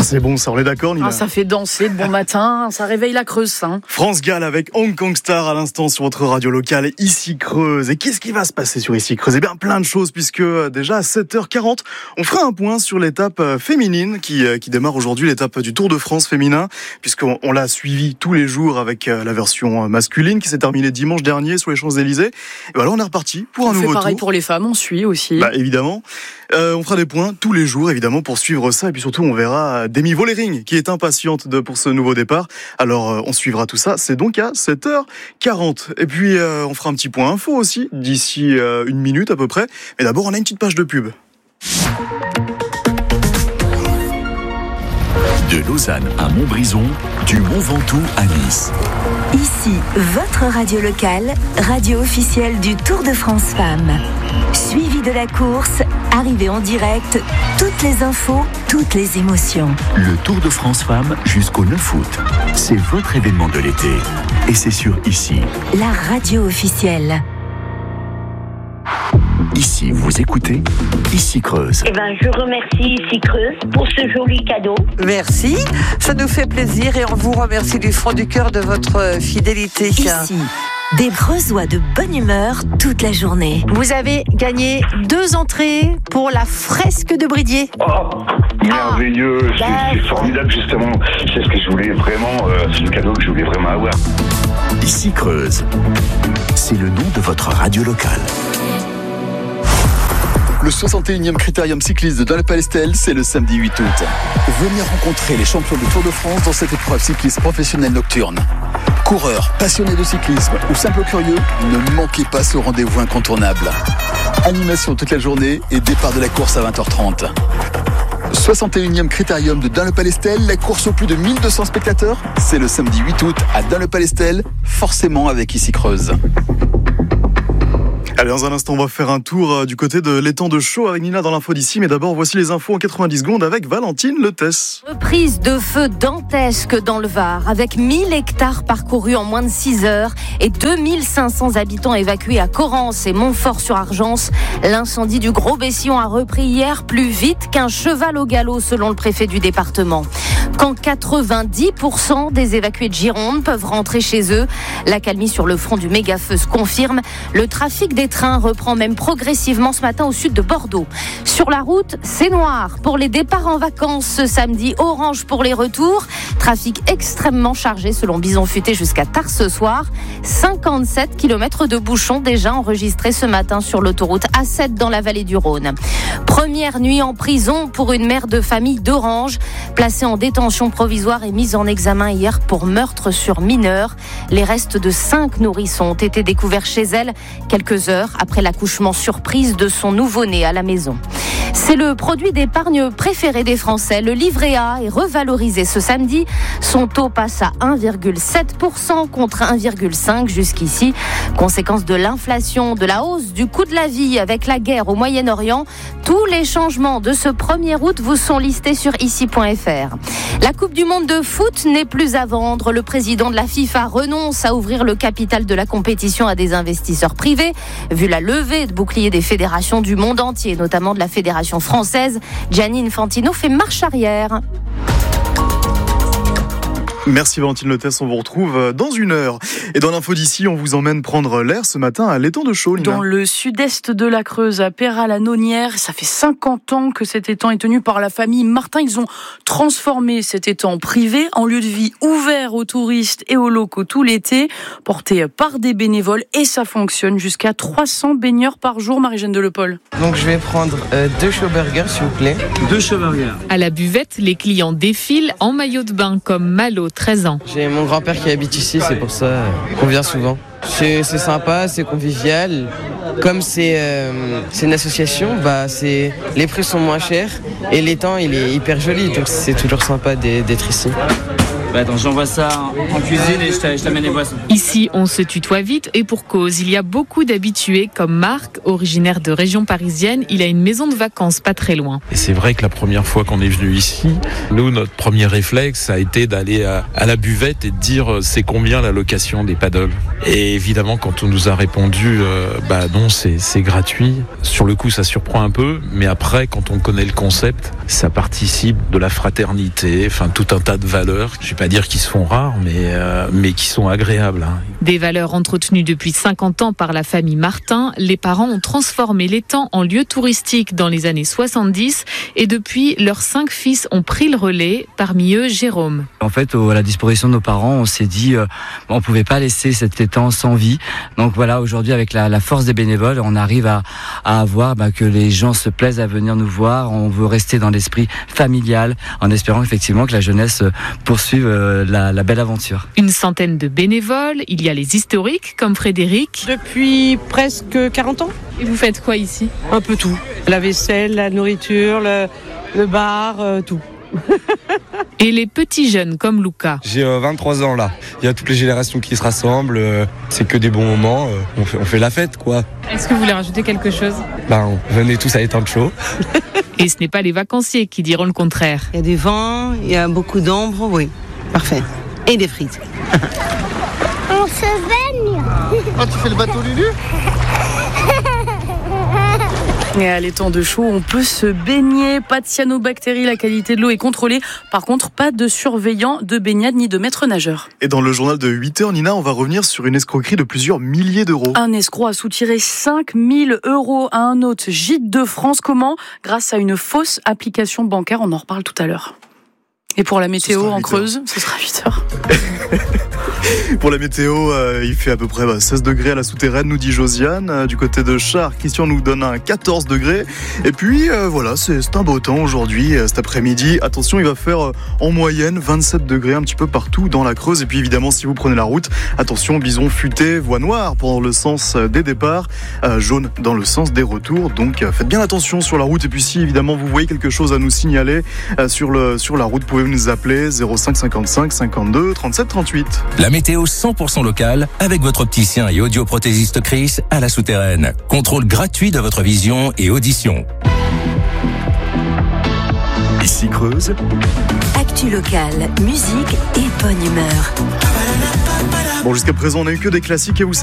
C'est bon, ça, on est d'accord, Nina? Ça fait danser de bon matin, ça réveille la Creuse, ça. France-Galles avec Hong Kong Star à l'instant sur votre radio locale, Ici Creuse. Et qu'est-ce qui va se passer sur Ici Creuse? Eh bien, plein de choses, puisque déjà à 7h40, on fera un point sur l'étape féminine qui démarre aujourd'hui, l'étape du Tour de France féminin, puisqu'on l'a suivi tous les jours avec la version masculine qui s'est terminée dimanche dernier sur les Champs-Élysées. Et voilà, on est reparti pour un nouveau tour. On fait pareil pour les femmes, on suit aussi. Évidemment. On fera des points tous les jours, évidemment, pour suivre ça. Et puis surtout, on verra Demi Vollering, qui est impatiente pour ce nouveau départ. Alors, on suivra tout ça. C'est donc à 7h40. Et puis, on fera un petit point info aussi, d'ici une minute à peu près. Mais d'abord, on a une petite page de pub. De Lausanne à Montbrison, du Mont Ventoux à Nice. Ici, votre radio locale, radio officielle du Tour de France Femmes. Suivi de la course, arrivée en direct, toutes les infos, toutes les émotions. Le Tour de France Femmes jusqu'au 9 août. C'est votre événement de l'été. Et c'est sur Ici. La radio officielle. Ici, vous écoutez Ici Creuse. Je remercie Ici Creuse pour ce joli cadeau. Merci, ça nous fait plaisir et on vous remercie du fond du cœur de votre fidélité. Ici, des Creusois de bonne humeur toute la journée. Vous avez gagné 2 entrées pour la fresque de Bridier. Oh, merveilleux, c'est formidable justement. C'est ce que je voulais vraiment, c'est le cadeau que je voulais vraiment avoir. Ici Creuse, c'est le nom de votre radio locale. Le 61e critérium cycliste de Dun-le-Palestel, c'est le samedi 8 août. Venez rencontrer les champions du Tour de France dans cette épreuve cycliste professionnelle nocturne. Coureurs, passionnés de cyclisme ou simples curieux, ne manquez pas ce rendez-vous incontournable. Animation toute la journée et départ de la course à 20h30. 61e critérium de Dun-le-Palestel, la course aux plus de 1200 spectateurs, c'est le samedi 8 août à Dun-le-Palestel, forcément avec Ici Creuse. Allez, dans un instant, on va faire un tour du côté de l'étang de Chaux avec Nina dans l'info d'ici. Mais d'abord, voici les infos en 90 secondes avec Valentine Letès. Reprise de feu dantesque dans le Var, avec 1000 hectares parcourus en moins de 6 heures et 2500 habitants évacués à Corrence et Montfort-sur-Argence. L'incendie du Gros-Bessillon a repris hier plus vite qu'un cheval au galop, selon le préfet du département. Quand 90% des évacués de Gironde peuvent rentrer chez eux, l'accalmie sur le front du méga-feu se confirme. Le trafic des trains reprend même progressivement ce matin au sud de Bordeaux. Sur la route, c'est noir pour les départs en vacances ce samedi, orange pour les retours. Trafic extrêmement chargé selon Bison Futé jusqu'à tard ce soir. 57 km de bouchons déjà enregistrés ce matin sur l'autoroute A7 dans la vallée du Rhône. Première nuit en prison pour une mère de famille d'Orange, placée en détention provisoire et mise en examen hier pour meurtre sur mineur. Les restes de 5 nourrissons ont été découverts chez elle quelques heures après l'accouchement surprise de son nouveau-né à la maison. C'est le produit d'épargne préféré des Français. Le livret A est revalorisé ce samedi. Son taux passe à 1,7% contre 1,5% jusqu'ici. Conséquence de l'inflation, de la hausse du coût de la vie avec la guerre au Moyen-Orient. Tous les changements de ce 1er août vous sont listés sur ici.fr. La Coupe du Monde de foot n'est plus à vendre. Le président de la FIFA renonce à ouvrir le capital de la compétition à des investisseurs privés. Vu la levée de boucliers des fédérations du monde entier, notamment de la fédération française, Gianni Infantino fait marche arrière. Merci Valentine Letès, on vous retrouve dans une heure. Et dans l'info d'ici, on vous emmène prendre l'air ce matin à l'étang de Chaux. Dans le sud-est de la Creuse, à Péral-la-Nonière, ça fait 50 ans que cet étang est tenu par la famille Martin. Ils ont transformé cet étang privé en lieu de vie ouvert aux touristes et aux locaux tout l'été, porté par des bénévoles, et ça fonctionne jusqu'à 300 baigneurs par jour. Marie-Jeanne Delepol. Donc je vais prendre 2 show burgers s'il vous plaît. 2 show burgers. À la buvette, les clients défilent en maillot de bain comme Malo, 13 ans. J'ai mon grand-père qui habite ici, c'est pour ça qu'on vient souvent. C'est sympa, c'est convivial. Comme c'est une association, les prix sont moins chers et l'étang il est hyper joli, donc c'est toujours sympa d'être ici. Attends, j'envoie ça en cuisine et je t'amène les boissons. Ici, on se tutoie vite et pour cause. Il y a beaucoup d'habitués comme Marc, originaire de région parisienne. Il a une maison de vacances pas très loin. Et c'est vrai que la première fois qu'on est venu ici, nous, notre premier réflexe a été d'aller à la buvette et de dire c'est combien la location des paddles. Et évidemment, quand on nous a répondu non, c'est gratuit. Sur le coup, ça surprend un peu, mais après, quand on connaît le concept, ça participe de la fraternité, enfin tout un tas de valeurs. Je vais pas dire qu'ils se font rares, mais qui sont agréables. Des valeurs entretenues depuis 50 ans par la famille Martin. Les parents ont transformé l'étang en lieu touristique dans les années 70 et depuis, leurs 5 fils ont pris le relais, parmi eux Jérôme. En fait, à la disposition de nos parents, on s'est dit on pouvait pas laisser cet étang sans vie. Donc voilà, aujourd'hui avec la force des bénévoles, on arrive à voir que les gens se plaisent à venir nous voir. On veut rester dans l'esprit familial en espérant effectivement que la jeunesse poursuive la belle aventure. Une centaine de bénévoles, il y a les historiques comme Frédéric. Depuis presque 40 ans. Et vous faites quoi ici ? Un peu tout. La vaisselle, la nourriture, le bar, tout. Et les petits jeunes comme Lucas. J'ai 23 ans là. Il y a toutes les générations qui se rassemblent. C'est que des bons moments. On fait la fête quoi. Est-ce que vous voulez rajouter quelque chose ? Venez tous à Étang de Chaux. Et ce n'est pas les vacanciers qui diront le contraire. Il y a du vent, il y a beaucoup d'ombre, oui. Parfait. Et des frites. On se baigne. Tu fais le bateau Lulu ? Et à l'étang de Chaux, on peut se baigner. Pas de cyanobactéries, la qualité de l'eau est contrôlée. Par contre, pas de surveillant de baignade ni de maître nageur. Et dans le journal de 8h, Nina, on va revenir sur une escroquerie de plusieurs milliers d'euros. Un escroc a soutiré 5 000 € à un hôte gîte de France. Comment ? Grâce à une fausse application bancaire. On en reparle tout à l'heure. Et pour la météo en Creuse, ce sera 8h. Pour la météo, il fait à peu près 16 degrés à la souterraine, nous dit Josiane. Du côté de Char, Christian nous donne un 14 degrés. Et puis voilà, c'est un beau temps aujourd'hui, cet après-midi. Attention, il va faire en moyenne 27 degrés un petit peu partout dans la Creuse. Et puis évidemment, si vous prenez la route, attention, bison futé, voie noire pour le sens des départs, jaune dans le sens des retours. Donc faites bien attention sur la route. Et puis si évidemment vous voyez quelque chose à nous signaler sur la route, pouvez nous appeler 05 55 52 37 38. La météo 100% locale avec votre opticien et audioprothésiste Chris à la souterraine. Contrôle gratuit de votre vision et audition. Ici Creuse. Actu locale, musique et bonne humeur. Bon, jusqu'à présent, on n'a eu que des classiques et vous